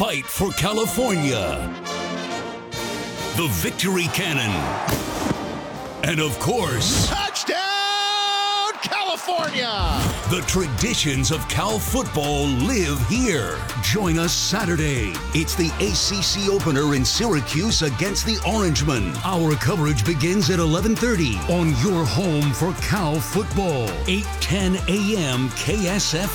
fight for California. The Victory Cannon. And of course, touchdown, California! The traditions of Cal football live here. Join us Saturday. It's the ACC opener in Syracuse against the Orangemen. Our coverage begins at 11:30 on your home for Cal football. 8:10 a.m. KSF.